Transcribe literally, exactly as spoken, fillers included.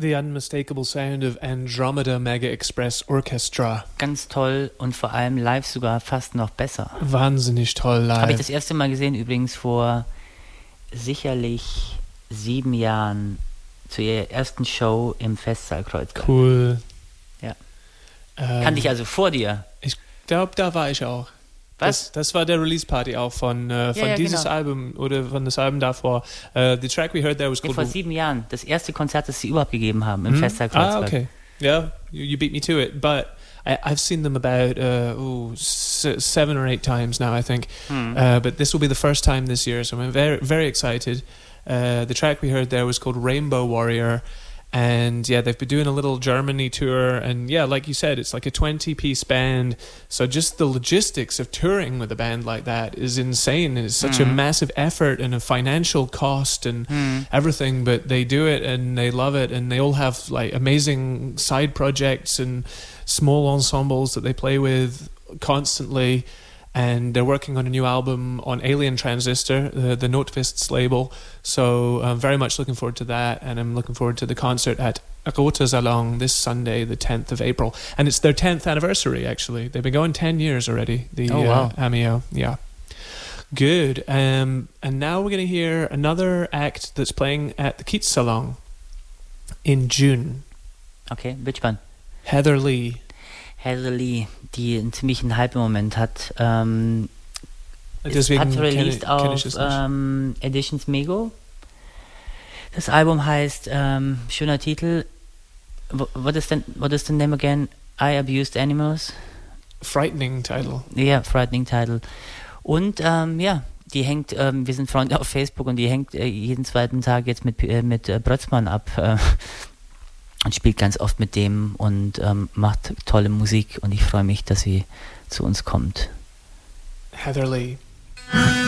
The unmistakable sound of Andromeda Mega Express Orchestra. Ganz toll und vor allem live sogar fast noch besser. Wahnsinnig toll live. Habe ich das erste Mal gesehen, übrigens vor sicherlich sieben Jahren zu ihrer ersten Show im Festsaal Kreuzberg. Cool. Ja. Ähm, Kannte ich also vor dir. Ich glaube, da war ich auch. Was? Das, das war der Release-Party auch von, äh, von ja, dieses genau. Album oder von das Album davor. Uh, the track we heard there was Ja, called... vor sieben Jahren. Das erste Konzert, das sie überhaupt gegeben haben im Mhm. Festsaal Kreuzberg. Ah, okay. Yeah, you, you beat me to it. But I, I've seen them about uh, ooh, s- seven or eight times now, I think. Mhm. Uh, but this will be the first time this year, so I'm very, very excited. Uh, the track we heard there was called Rainbow Warrior. And yeah, they've been doing a little Germany tour, and yeah, like you said, it's like a twenty-piece band. So just the logistics of touring with a band like that is insane. It's such Mhm. a massive effort and a financial cost and Mhm. everything, but they do it and they love it, and they all have like amazing side projects and small ensembles that they play with constantly. And they're working on a new album on Alien Transistor, the, the Notfists label. So I'm very much looking forward to that. And I'm looking forward to the concert at Rota Salon this Sunday, the tenth of April. And it's their tenth anniversary, actually. They've been going ten years already, the Oh, wow. uh, Amio. Yeah. Good. Um, and now we're going to hear another act that's playing at the Keats Salon in June. Okay, bin gespannt. Heather Lee. Heather Lee, die einen ziemlichen Hype im Moment hat. Ähm, es Deswegen hat kenne- released kenne auf ich es nicht. ähm, Editions Mego. Das Album heißt, ähm, schöner Titel, Wh- what is, the, what is the name again? I Abused Animals. Frightening title. Ja, frightening title. Und ähm, ja, die hängt, ähm, wir sind Freunde auf Facebook und die hängt äh, jeden zweiten Tag jetzt mit, äh, mit äh, Brötzmann ab äh, und spielt ganz oft mit dem und ähm, macht tolle Musik und ich freue mich, dass sie zu uns kommt. Heather Lee. Thank